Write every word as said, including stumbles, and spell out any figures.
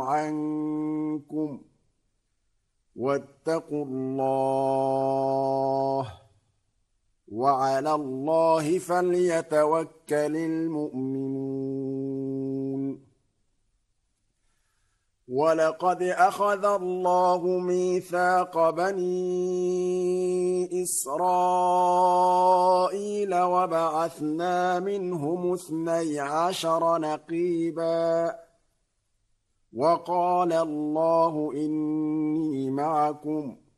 عنكم واتقوا الله وعلى الله فليتوكل المؤمنون ولقد أخذ الله ميثاق بني إسرائيل وبعثنا منهم اثني عشر نقيبا وقال الله إني معكم